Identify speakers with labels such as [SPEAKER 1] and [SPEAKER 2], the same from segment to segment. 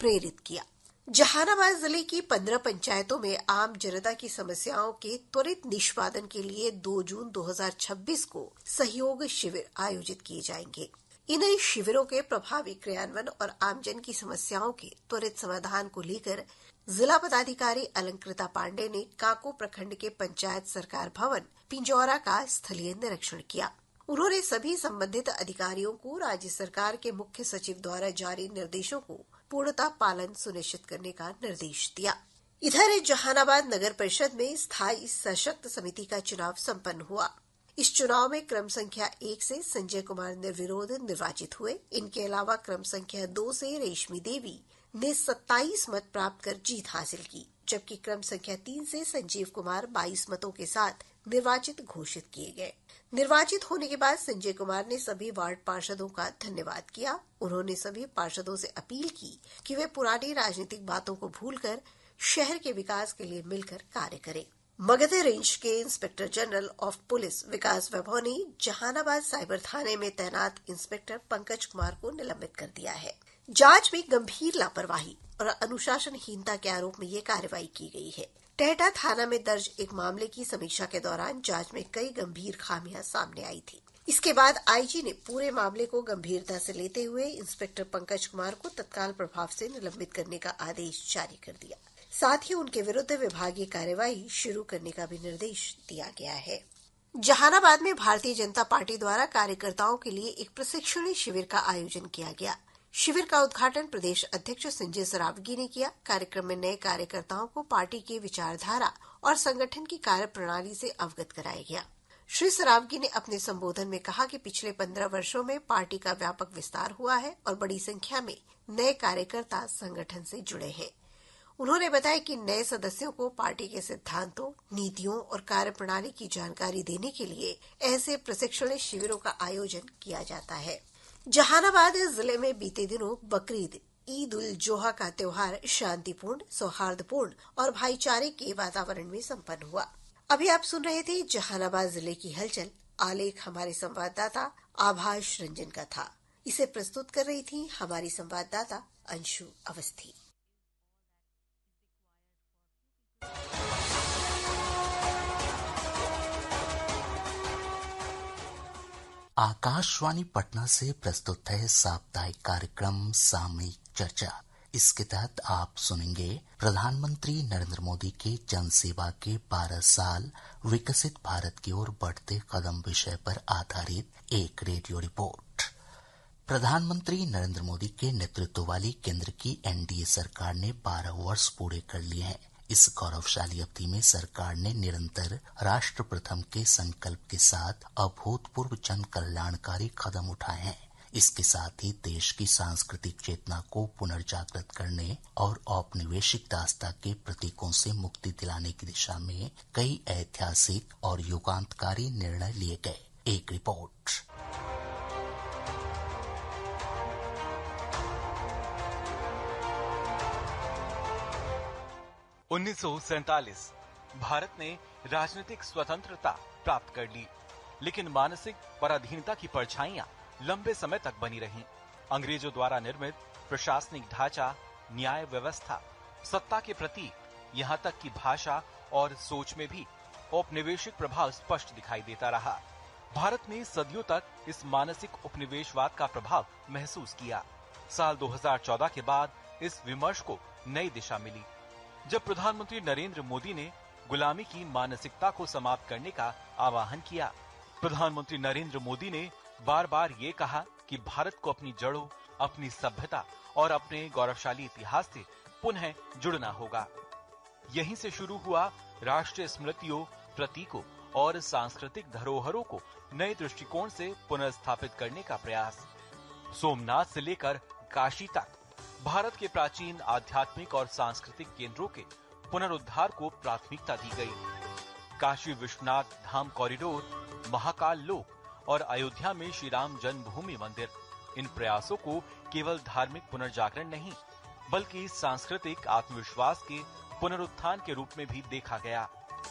[SPEAKER 1] प्रेरित किया। जहानाबाद जिले की 15 पंचायतों में आम जनता की समस्याओं के त्वरित निष्पादन के लिए 2 जून 2026 को सहयोग शिविर आयोजित किए जाएंगे। इन शिविरों के प्रभावी क्रियान्वयन और आमजन की समस्याओं के त्वरित समाधान को लेकर जिला पदाधिकारी अलंकृता पांडे ने काको प्रखंड के पंचायत सरकार भवन पिंजौरा का स्थलीय निरीक्षण किया। उन्होंने सभी संबंधित अधिकारियों को राज्य सरकार के मुख्य सचिव द्वारा जारी निर्देशों को पूर्णतः पालन सुनिश्चित करने का निर्देश दिया। इधर जहानाबाद नगर परिषद में स्थायी सशक्त समिति का चुनाव संपन्न हुआ। इस चुनाव में क्रम संख्या 1 से संजय कुमार निर्विरोध निर्वाचित हुए। इनके अलावा क्रम संख्या 2 से रेशमी देवी ने 27 मत प्राप्त कर जीत हासिल की, जबकि क्रम संख्या 3 से संजीव कुमार 22 मतों के साथ निर्वाचित घोषित किए गए। निर्वाचित होने के बाद संजय कुमार ने सभी वार्ड पार्षदों का धन्यवाद किया। उन्होंने सभी पार्षदों से अपील की कि वे पुरानी राजनीतिक बातों को भूलकर शहर के विकास के लिए मिलकर कार्य करें। मगध रेंज के इंस्पेक्टर जनरल ऑफ पुलिस विकास वैभव ने जहानाबाद साइबर थाने में तैनात इंस्पेक्टर पंकज कुमार को निलंबित कर दिया है। जांच में गंभीर लापरवाही और अनुशासनहीनता के आरोप में ये कार्रवाई की गई है। टेहटा थाना में दर्ज एक मामले की समीक्षा के दौरान जांच में कई गंभीर खामियां सामने आई थी। इसके बाद आईजी ने पूरे मामले को गंभीरता से लेते हुए इंस्पेक्टर पंकज कुमार को तत्काल प्रभाव से निलंबित करने का आदेश जारी कर दिया। साथ ही उनके विरुद्ध विभागीय कार्यवाही शुरू करने का भी निर्देश दिया गया है। जहानाबाद में भारतीय जनता पार्टी द्वारा कार्यकर्ताओं के लिए एक प्रशिक्षण शिविर का आयोजन किया गया। शिविर का उद्घाटन प्रदेश अध्यक्ष संजय सरावगी ने किया। कार्यक्रम में नए कार्यकर्ताओं को पार्टी की विचारधारा और संगठन की कार्यप्रणाली से अवगत कराया गया। श्री सरावगी ने अपने संबोधन में कहा कि पिछले 15 वर्षों में पार्टी का व्यापक विस्तार हुआ है और बड़ी संख्या में नए कार्यकर्ता संगठन से जुड़े हैं। उन्होंने बताया कि नए सदस्यों को पार्टी के सिद्धांतों, नीतियों और कार्यप्रणाली की जानकारी देने के लिए ऐसे प्रशिक्षण शिविरों का आयोजन किया जाता है। जहानाबाद जिले में बीते दिनों बकरीद ईद उल जोहा का त्योहार शांतिपूर्ण, सौहार्दपूर्ण और भाईचारे के वातावरण में संपन्न हुआ। अभी आप सुन रहे थे जहानाबाद जिले की हलचल। आलेख हमारे संवाददाता आभाष रंजन का था। इसे प्रस्तुत कर रही थी हमारी संवाददाता अंशु अवस्थी।
[SPEAKER 2] आकाशवाणी पटना से प्रस्तुत है साप्ताहिक कार्यक्रम सामयिक चर्चा। इसके तहत आप सुनेंगे प्रधानमंत्री नरेंद्र मोदी के जन सेवा के 12 साल विकसित भारत की ओर बढ़ते कदम विषय पर आधारित एक रेडियो रिपोर्ट। प्रधानमंत्री नरेंद्र मोदी के नेतृत्व वाली केंद्र की एनडीए सरकार ने 12 वर्ष पूरे कर लिए हैं। इस गौरवशाली अवधि में सरकार ने निरंतर राष्ट्र प्रथम के संकल्प के साथ अभूतपूर्व जन कल्याणकारी कदम उठाए हैं। इसके साथ ही देश की सांस्कृतिक चेतना को पुनर्जागृत करने और औपनिवेशिक दासता के प्रतीकों से मुक्ति दिलाने की दिशा में कई ऐतिहासिक और युगांतकारी निर्णय लिए गए। एक रिपोर्ट।
[SPEAKER 3] उन्नीस भारत ने राजनीतिक स्वतंत्रता प्राप्त कर ली, लेकिन मानसिक पराधीनता की परछाइयां लंबे समय तक बनी रहीं। अंग्रेजों द्वारा निर्मित प्रशासनिक ढांचा, न्याय व्यवस्था, सत्ता के प्रतीक, यहां तक कि भाषा और सोच में भी औपनिवेशिक प्रभाव स्पष्ट दिखाई देता रहा। भारत ने सदियों तक इस मानसिक उपनिवेशवाद का प्रभाव महसूस किया। साल 2014 के बाद इस विमर्श को नई दिशा मिली, जब प्रधानमंत्री नरेंद्र मोदी ने गुलामी की मानसिकता को समाप्त करने का आह्वान किया। प्रधानमंत्री नरेंद्र मोदी ने बार बार ये कहा कि भारत को अपनी जड़ों, अपनी सभ्यता और अपने गौरवशाली इतिहास से पुनः जुड़ना होगा। यहीं से शुरू हुआ राष्ट्रीय स्मृतियों, प्रतीकों और सांस्कृतिक धरोहरों को नए दृष्टिकोण से पुनर्स्थापित करने का प्रयास। सोमनाथ से लेकर काशी तक भारत के प्राचीन आध्यात्मिक और सांस्कृतिक केंद्रों के पुनरुद्धार को प्राथमिकता दी गई। काशी विश्वनाथ धाम कॉरिडोर, महाकाल लोक और अयोध्या में श्री राम जन्मभूमि मंदिर, इन प्रयासों को केवल धार्मिक पुनर्जागरण नहीं बल्कि सांस्कृतिक आत्मविश्वास के पुनरुत्थान के रूप में भी देखा गया।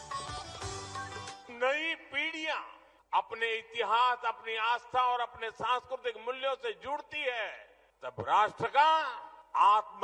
[SPEAKER 4] नई पीढ़ियां अपने इतिहास, अपनी आस्था और अपने सांस्कृतिक मूल्यों से जुड़ती है, तब राष्ट्र का आत्म